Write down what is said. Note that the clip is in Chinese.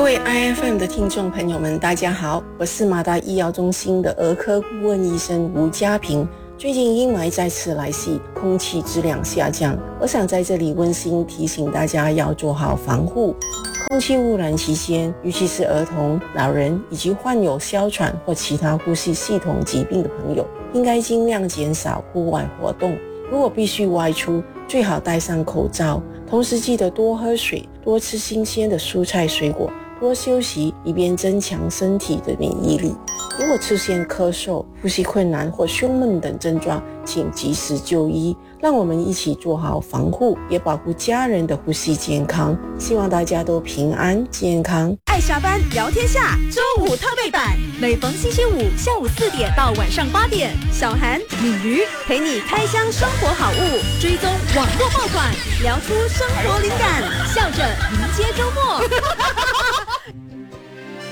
位 IFM 的听众朋友们，大家好，我是马大医药中心的儿科顾问医生吴家平。最近阴霾再次来袭，空气质量下降，我想在这里温馨提醒大家要做好防护。空气污染期间，尤其是儿童、老人以及患有哮喘或其他呼吸系统疾病的朋友，应该尽量减少户外活动。如果必须外出，最好戴上口罩，同时记得多喝水，多吃新鲜的蔬菜水果，多休息，以便增强身体的免疫力。如果出现咳嗽、呼吸困难或胸闷等症状，请及时就医。让我们一起做好防护，也保护家人的呼吸健康。希望大家都平安健康。 爱下班聊天下周五特备版，每逢星期五下午4点到晚上8点，小韩、鲤鱼陪你开箱生活好物，追踪网络爆款，聊出生活灵感，笑着迎接周末。